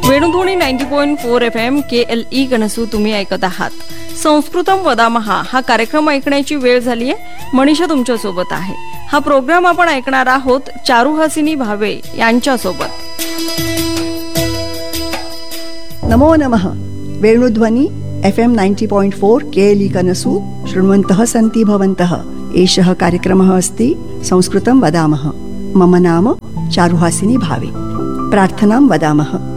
Venudhwani 90.4 FM KLE कनसू तुम्ही ऐकत आहात. संस्कृतम वदामहा हा कार्यक्रम ऐकण्याची वेळ झाली आहे. मनीषा तुमच्या सोबत आहे. हा प्रोग्राम आपण ऐकणार आहोत चारुहासिनी भावे यांच्या सोबत. नमो नमः. वेणुध्वनी FM 90.4 KLE कनसु शृण्वन्तः सन्ति भवन्तः. एषः कार्यक्रमः अस्ति संस्कृतं वदामः. मम नाम चारुहासिनी भावे. प्रार्थनां वदामः.